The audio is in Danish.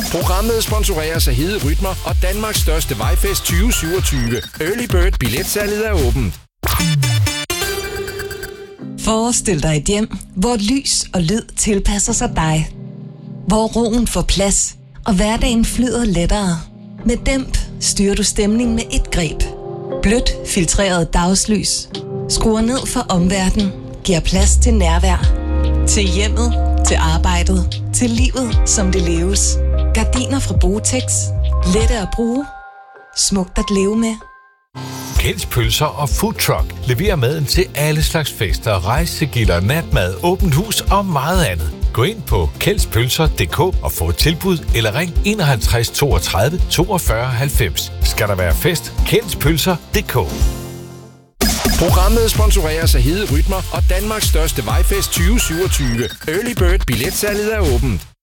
Programmet sponsoreres af Hede Rytmer og Danmarks største vejfest 2027. Early Bird billetsalget er åbent. Forestil dig et hjem, hvor lys og lyd tilpasser sig dig. Hvor roen får plads, og hverdagen flyder lettere. Med Dæmp styrer du stemningen med et greb. Blødt, filtreret dagslys. Skruer ned for omverdenen. Giver plads til nærvær. Til hjemmet, til arbejdet, til livet, som det leves. Gardiner fra Botex. Lette at bruge. Smukt at leve med. Kjelds Pølser og Food Truck leverer maden til alle slags fester, rejsegilder, natmad, åbent hus og meget andet. Gå ind på kjeldspølser.dk og få et tilbud eller ring 51 32 42 90. Skal der være fest? Kjeldspølser.dk. Programmet sponsoreres af Hede Rytmer og Danmarks største vejfest 2027. Early Bird billetsalget er åbent.